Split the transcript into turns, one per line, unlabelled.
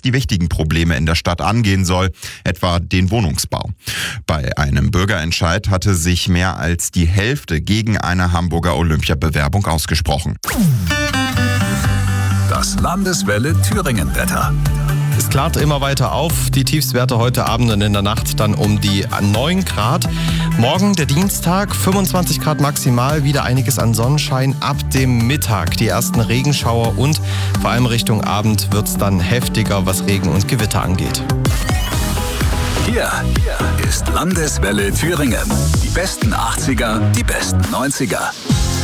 die wichtigen Probleme in der Stadt angehen soll, etwa den Wohnungsbau. Bei einem Bürgerentscheid hatte sich mehr als die Hälfte gegen eine Hamburger Olympiabewerbung ausgesprochen.
Das Landeswelle Thüringen-Wetter.
Es klart immer weiter auf. Die Tiefstwerte heute Abend und in der Nacht dann um die 9 Grad. Morgen der Dienstag, 25 Grad maximal, wieder einiges an Sonnenschein. Ab dem Mittag die ersten Regenschauer und vor allem Richtung Abend wird es dann heftiger, was Regen und Gewitter angeht.
Hier ist Landeswelle Thüringen. Die besten 80er, die besten 90er.